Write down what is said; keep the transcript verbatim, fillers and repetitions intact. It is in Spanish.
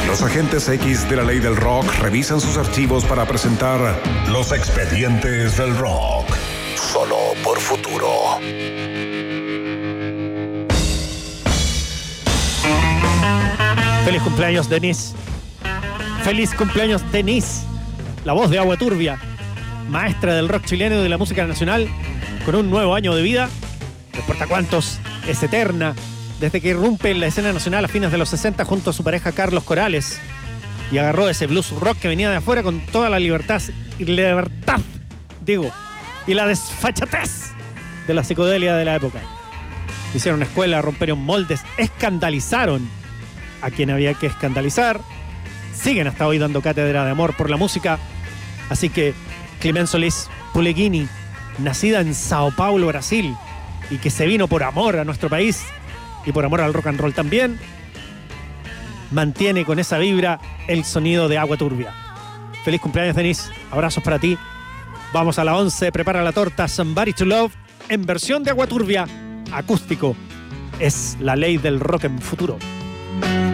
Los agentes X de la ley del rock revisan sus archivos para presentar Los Expedientes del Rock. Solo por Futuro. Feliz cumpleaños, Denise. Feliz cumpleaños, Denise. La voz de Agua Turbia, maestra del rock chileno y de la música nacional, con un nuevo año de vida. No importa cuántos, es eterna. Desde que irrumpe en la escena nacional a fines de los sesenta junto a su pareja Carlos Corales y agarró ese blues rock que venía de afuera con toda la libertad y libertad, digo, y la desfachatez de la psicodelia de la época. Hicieron una escuela, rompieron moldes, escandalizaron a quien había que escandalizar. Siguen hasta hoy dando cátedra de amor por la música. Así que Climén Solís Puleghini, nacida en Sao Paulo, Brasil, y que se vino por amor a nuestro país y por amor al rock and roll también, mantiene con esa vibra el sonido de Agua Turbia. Feliz cumpleaños, Denise. Abrazos para ti. Vamos a la once, prepara la torta Somebody to Love en versión de Agua Turbia, acústico. Es la ley del rock en futuro.